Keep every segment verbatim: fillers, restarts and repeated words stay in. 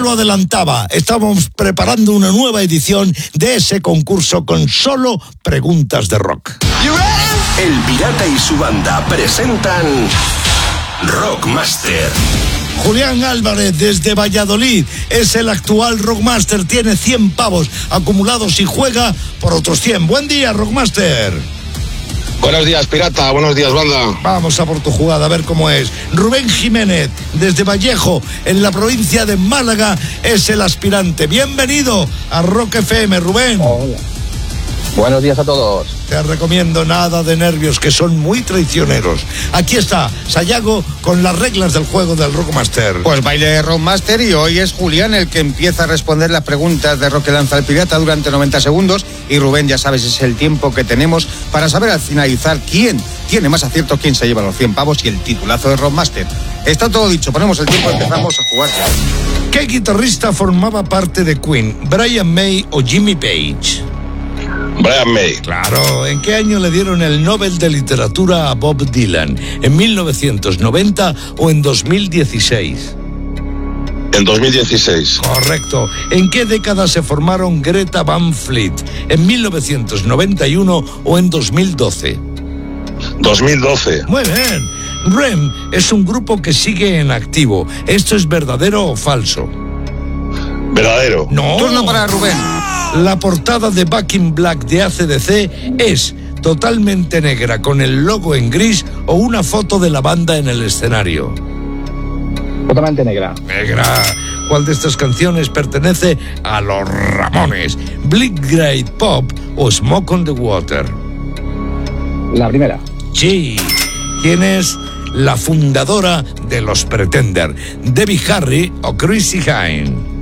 lo adelantaba, estamos preparando una nueva edición de ese concurso con solo preguntas de rock. El Pirata y su banda presentan Rockmaster. Julián Álvarez desde Valladolid es el actual Rockmaster, tiene cien pavos acumulados y juega por otros cien. Buen día, Rockmaster. Buenos días, Pirata. Buenos días, banda. Vamos a por tu jugada, a ver cómo es. Rubén Jiménez, desde Vallejo, en la provincia de Málaga, es el aspirante. Bienvenido a Rock F M, Rubén. Hola. Buenos días a todos. Te recomiendo nada de nervios, que son muy traicioneros. Aquí está Sayago con las reglas del juego del Rockmaster. Pues baile de Rockmaster, y hoy es Julián el que empieza a responder las preguntas de rock que lanza el Pirata durante noventa segundos. Y Rubén, ya sabes, es el tiempo que tenemos para saber al finalizar quién tiene más aciertos, quién se lleva los cien pavos y el titulazo de Rockmaster. Está todo dicho, ponemos el tiempo y empezamos a jugar ya. ¿Qué guitarrista formaba parte de Queen? ¿Brian May o Jimmy Page? Brian May. Claro. ¿En qué año le dieron el Nobel de Literatura a Bob Dylan? ¿En mil novecientos noventa o en dos mil dieciséis? En dos mil dieciséis. Correcto. ¿En qué década se formaron Greta Van Fleet? ¿En mil novecientos noventa y uno o en dos mil doce? dos mil doce. Muy bien. R E M es un grupo que sigue en activo. ¿Esto es verdadero o falso? Verdadero. No. Turno para Rubén. La portada de Back in Black de A C D C es totalmente negra con el logo en gris o una foto de la banda en el escenario. Totalmente negra. Negra. ¿Cuál de estas canciones pertenece a los Ramones? ¿Bleak Great Pop o Smoke on the Water? La primera. Sí. ¿Quién es la fundadora de los Pretender? ¿Debbie Harry o Chrissie Hynde?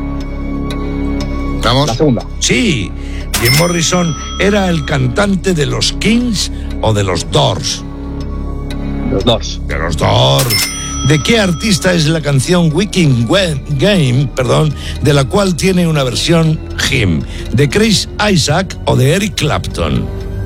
Vamos. La segunda. Sí. Jim Morrison era el cantante de los Kings o de los Doors. Los dos. De los Doors. ¿De qué artista es la canción Wicked Game, perdón, de la cual tiene una versión Him? ¿De Chris Isaac o de Eric Clapton?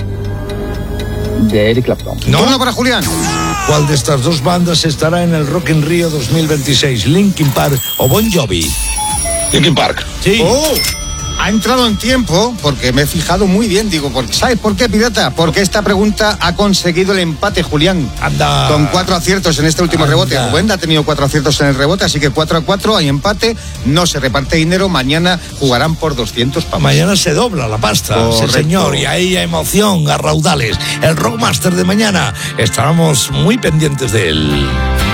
De Eric Clapton. ¿No? Turno para Julián. ¿Cuál de estas dos bandas estará en el Rock in Rio dos mil veintiséis? ¿Linkin Park o Bon Jovi? Linkin Park. Sí. Oh, ha entrado en tiempo porque me he fijado muy bien. Digo, ¿sabes por qué, Pirata? Porque esta pregunta ha conseguido el empate, Julián. Anda. Con cuatro aciertos en este último Anda. rebote. Rubén ha tenido cuatro aciertos en el rebote, así que cuatro a cuatro, hay empate. No se reparte dinero. Mañana jugarán por doscientos pavos. Mañana se dobla la pasta. Correcto. Sí, señor. Y ahí hay emoción a raudales. El Rockmaster de mañana. Estaremos muy pendientes de él.